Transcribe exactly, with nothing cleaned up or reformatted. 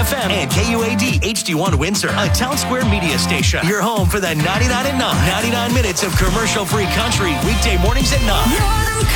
F M and K U A D H D one Windsor, a Town Square media station. Your home for the ninety-nine and nine, ninety-nine minutes of commercial-free country weekday mornings at nine.